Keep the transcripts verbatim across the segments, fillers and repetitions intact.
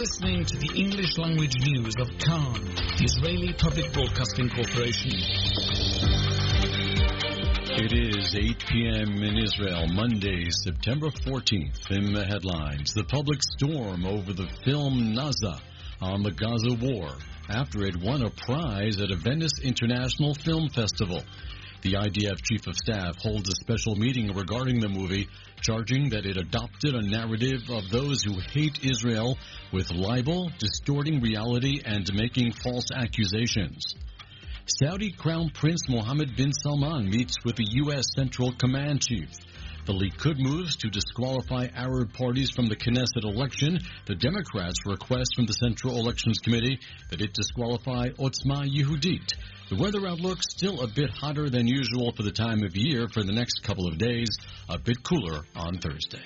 listening to the English language news of Khan, the Israeli Public Broadcasting Corporation. It is eight p.m. in Israel, Monday, September fourteenth. In the headlines, the public storm over the film Naza on the Gaza war after it won a prize at a Venice International Film Festival. The I D F Chief of Staff holds a special meeting regarding the movie, charging that it adopted a narrative of those who hate Israel with libel, distorting reality, and making false accusations. Saudi Crown Prince Mohammed bin Salman meets with the U S Central Command Chief. The Likud moves to disqualify Arab parties from the Knesset election. The Democrats request from the Central Elections Committee that it disqualify Otzma Yehudit. The weather outlook still a bit hotter than usual for the time of year for the next couple of days, a bit cooler on Thursday.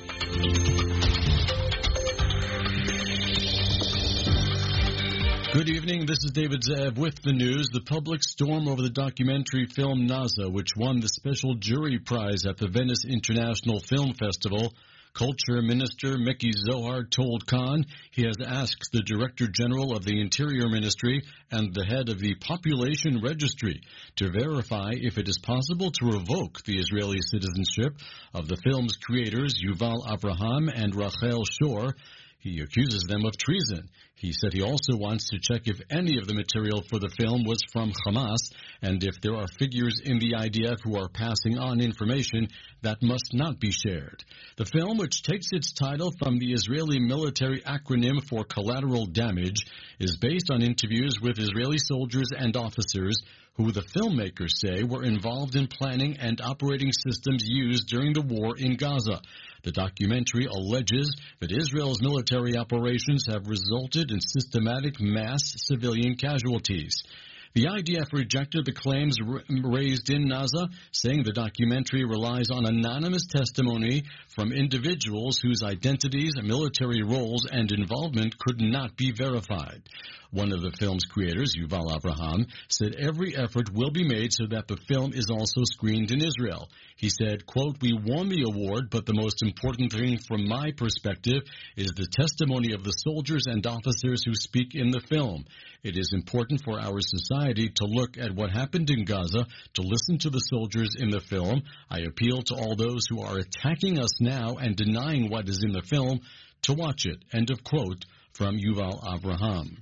Good evening, this is David Zev with the news. The public storm over the documentary film Naza, which won the special jury prize at the Venice International Film Festival. Culture Minister Miki Zohar told Khan he has asked the Director General of the Interior Ministry and the head of the Population Registry to verify if it is possible to revoke the Israeli citizenship of the film's creators Yuval Avraham and Rachel Shor. He accuses them of treason. He said he also wants to check if any of the material for the film was from Hamas, and if there are figures in the I D F who are passing on information that must not be shared. The film, which takes its title from the Israeli military acronym for collateral damage, is based on interviews with Israeli soldiers and officers who the filmmakers say were involved in planning and operating systems used during the war in Gaza. The documentary alleges that Israel's military operations have resulted in systematic mass civilian casualties. The I D F rejected the claims raised in Naza, saying the documentary relies on anonymous testimony from individuals whose identities, military roles, and involvement could not be verified. One of the film's creators, Yuval Avraham, said every effort will be made so that the film is also screened in Israel. He said, quote, "We won the award, but the most important thing from my perspective is the testimony of the soldiers and officers who speak in the film. It is important for our society to look at what happened in Gaza, to listen to the soldiers in the film. I appeal to all those who are attacking us now and denying what is in the film to watch it." End of quote from Yuval Avraham.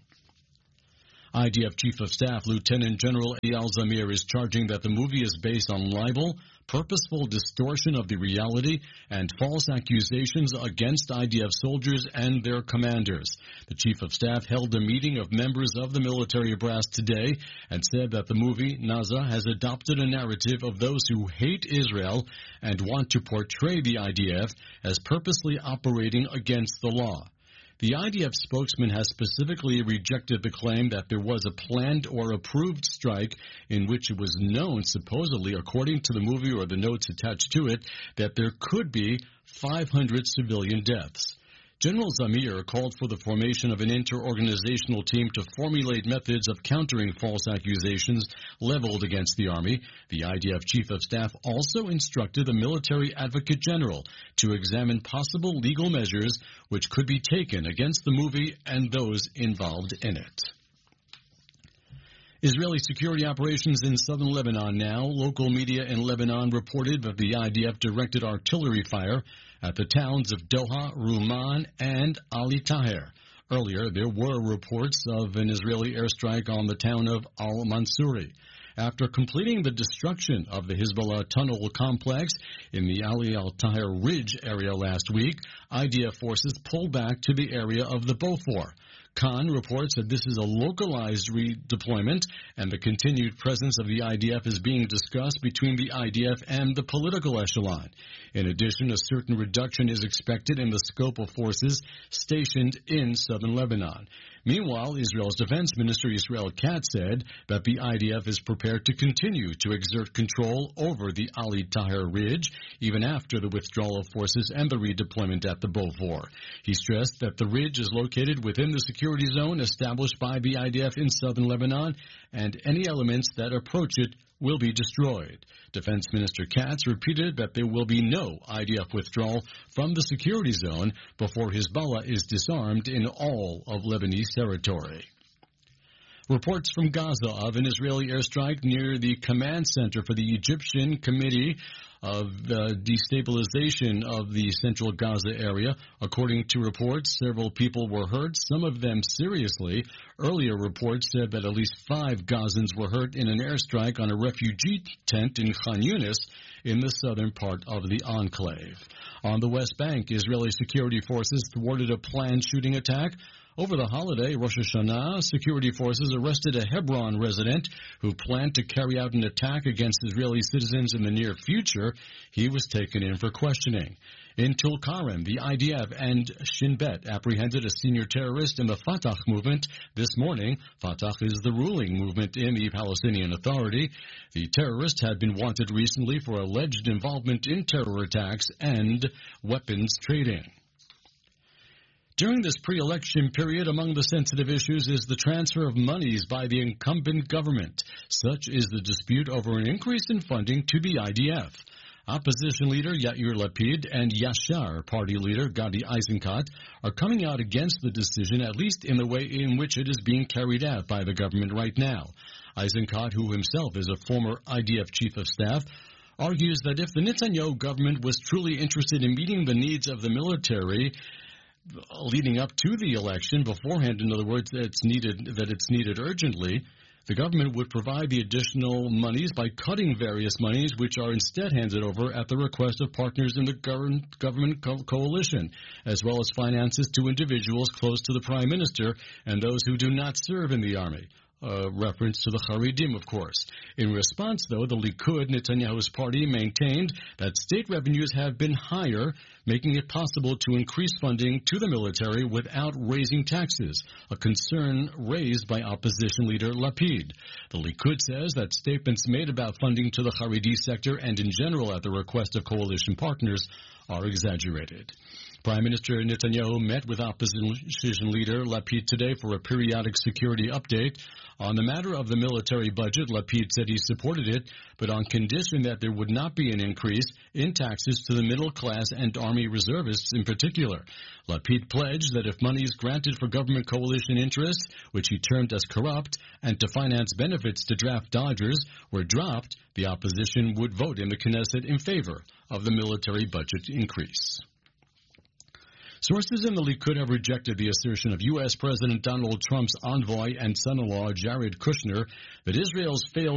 I D F Chief of Staff Lieutenant General Eyal Zamir is charging that the movie is based on libel, purposeful distortion of the reality, and false accusations against I D F soldiers and their commanders. The Chief of Staff held a meeting of members of the military brass today and said that the movie, Naza, has adopted a narrative of those who hate Israel and want to portray the I D F as purposely operating against the law. The I D F spokesman has specifically rejected the claim that there was a planned or approved strike in which it was known, supposedly, according to the movie or the notes attached to it, that there could be five hundred civilian deaths. General Zamir called for the formation of an inter-organizational team to formulate methods of countering false accusations leveled against the Army. The I D F Chief of Staff also instructed the Military Advocate General to examine possible legal measures which could be taken against the movie and those involved in it. Israeli security operations in southern Lebanon now. Local media in Lebanon reported that the I D F directed artillery fire at the towns of Doha, Ruman, and Ali Taher. Earlier, there were reports of an Israeli airstrike on the town of Al-Mansuri. After completing the destruction of the Hezbollah tunnel complex in the Ali al-Taher Ridge area last week, I D F forces pulled back to the area of the Beaufort. Khan reports that this is a localized redeployment and the continued presence of the I D F is being discussed between the I D F and the political echelon. In addition, a certain reduction is expected in the scope of forces stationed in southern Lebanon. Meanwhile, Israel's Defense Minister Israel Katz said that the I D F is prepared to continue to exert control over the Ali Taher Ridge, even after the withdrawal of forces and the redeployment at the Beaufort. He stressed that the ridge is located within the security security zone established by the I D F in southern Lebanon, and any elements that approach it will be destroyed. Defense Minister Katz repeated that there will be no I D F withdrawal from the security zone before Hezbollah is disarmed in all of Lebanese territory. Reports from Gaza of an Israeli airstrike near the command center for the Egyptian Committee of uh, Destabilization of the Central Gaza area. According to reports, several people were hurt, some of them seriously. Earlier reports said that at least five Gazans were hurt in an airstrike on a refugee tent in Khan Yunis in the southern part of the enclave. On the West Bank, Israeli security forces thwarted a planned shooting attack. Over the holiday, Rosh Hashanah, security forces arrested a Hebron resident who planned to carry out an attack against Israeli citizens in the near future. He was taken in for questioning. In Tulkarem, the I D F and Shin Bet apprehended a senior terrorist in the Fatah movement this morning. Fatah is the ruling movement in the Palestinian Authority. The terrorist had been wanted recently for alleged involvement in terror attacks and weapons trading. During this pre-election period, among the sensitive issues is the transfer of monies by the incumbent government. Such is the dispute over an increase in funding to the I D F. Opposition leader Yair Lapid and Yashar party leader Gadi Eisenkot are coming out against the decision, at least in the way in which it is being carried out by the government right now. Eisenkot, who himself is a former I D F chief of staff, argues that if the Netanyahu government was truly interested in meeting the needs of the military leading up to the election, beforehand, in other words, it's needed, that it's needed urgently, the government would provide the additional monies by cutting various monies which are instead handed over at the request of partners in the government co- coalition, as well as finances to individuals close to the prime minister and those who do not serve in the army. A reference to the Haredim, of course. In response, though, the Likud, Netanyahu's party, maintained that state revenues have been higher, making it possible to increase funding to the military without raising taxes, a concern raised by opposition leader Lapid. The Likud says that statements made about funding to the Haredi sector and in general at the request of coalition partners are exaggerated. Prime Minister Netanyahu met with opposition leader Lapid today for a periodic security update. On the matter of the military budget, Lapid said he supported it, but on condition that there would not be an increase in taxes to the middle class and army reservists in particular. Lapid pledged that if monies granted for government coalition interests, which he termed as corrupt, and to finance benefits to draft dodgers, were dropped, the opposition would vote in the Knesset in favor of the military budget increase. Sources in the Likud have rejected the assertion of U S. President Donald Trump's envoy and son-in-law Jared Kushner that Israel's failed